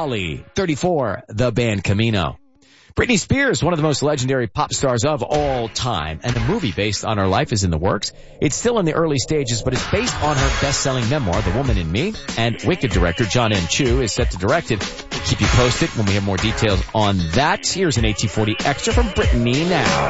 Wally. 34, the band Camino. Britney Spears, one of the most legendary pop stars of all time, and a movie based on her life is in the works. It's still in the early stages, but it's based on her best-selling memoir, The Woman in Me, and Wicked director John M. Chu is set to direct it. We'll keep you posted when we have more details on that. Here's an AT40 extra from Britney now.